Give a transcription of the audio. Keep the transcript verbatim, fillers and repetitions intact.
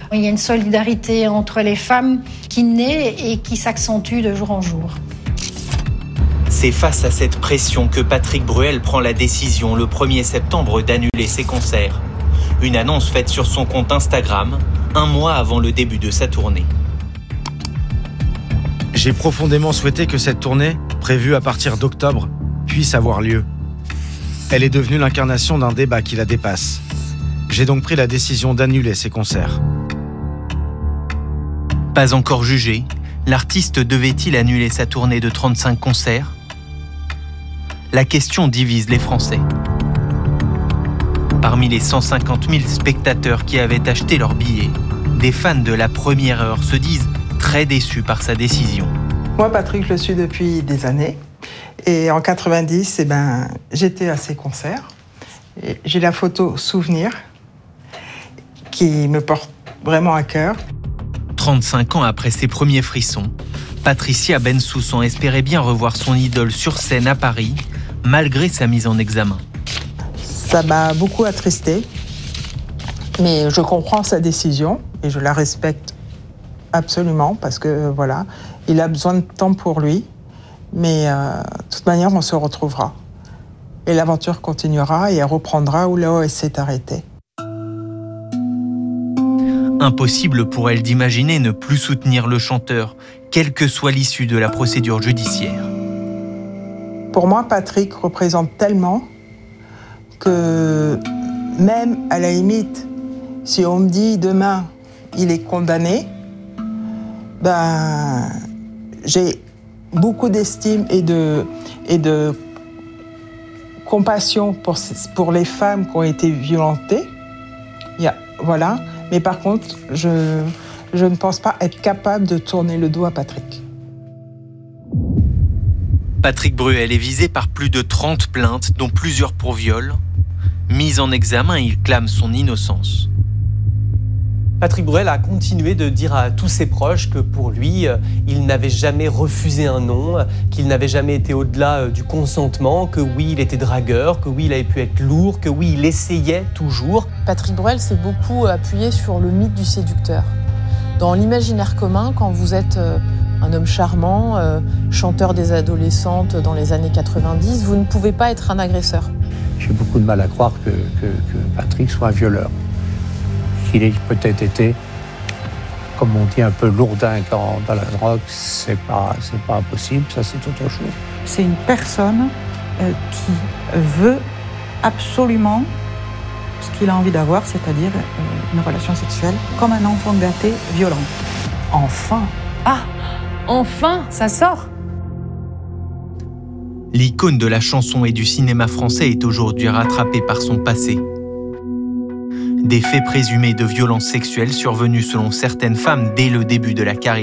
Il y a une solidarité entre les femmes qui naît et qui s'accentue de jour en jour. C'est face à cette pression que Patrick Bruel prend la décision le premier septembre d'annuler ses concerts. Une annonce faite sur son compte Instagram, un mois avant le début de sa tournée. J'ai profondément souhaité que cette tournée, prévue à partir d'octobre, puisse avoir lieu. Elle est devenue l'incarnation d'un débat qui la dépasse. J'ai donc pris la décision d'annuler ces concerts. Pas encore jugé, l'artiste devait-il annuler sa tournée de trente-cinq concerts ? La question divise les Français. Parmi les cent cinquante mille spectateurs qui avaient acheté leurs billets, des fans de la première heure se disent très déçus par sa décision. Moi, Patrick, je le suis depuis des années. Et en quatre-vingt-dix, eh ben, j'étais à ses concerts. Et j'ai la photo souvenir qui me porte vraiment à cœur. trente-cinq ans après ses premiers frissons, Patricia Bensoussan espérait bien revoir son idole sur scène à Paris, malgré sa mise en examen. Ça m'a beaucoup attristée, mais je comprends sa décision et je la respecte absolument parce que voilà, il a besoin de temps pour lui, mais euh, de toute manière, on se retrouvera. Et l'aventure continuera et elle reprendra où là où elle s'est arrêtée. Impossible pour elle d'imaginer ne plus soutenir le chanteur, quelle que soit l'issue de la procédure judiciaire. Pour moi, Patrick représente tellement que même à la limite, si on me dit demain il est condamné, ben j'ai beaucoup d'estime et de, et de compassion pour, pour les femmes qui ont été violentées. Il y a, voilà. Mais par contre, je, je ne pense pas être capable de tourner le dos à Patrick. Patrick Bruel est visé par plus de trente plaintes, dont plusieurs pour viol. Mis en examen, il clame son innocence. Patrick Bruel a continué de dire à tous ses proches que pour lui, il n'avait jamais refusé un non, qu'il n'avait jamais été au-delà du consentement, que oui, il était dragueur, que oui, il avait pu être lourd, que oui, il essayait toujours. Patrick Bruel s'est beaucoup appuyé sur le mythe du séducteur. Dans l'imaginaire commun, quand vous êtes un homme charmant, chanteur des adolescentes dans les années quatre-vingt-dix, vous ne pouvez pas être un agresseur. J'ai beaucoup de mal à croire que, que, que Patrick soit un violeur. Qu'il ait peut-être été, comme on dit, un peu lourdingue dans, dans la drogue, c'est pas, c'est pas impossible, ça c'est autre chose. C'est une personne euh, qui veut absolument ce qu'il a envie d'avoir, c'est-à-dire euh, une relation sexuelle, comme un enfant gâté, violent. Enfin, ah, enfin, ça sort. L'icône de la chanson et du cinéma français est aujourd'hui rattrapée par son passé. Des faits présumés de violences sexuelles survenus selon certaines femmes dès le début de la carrière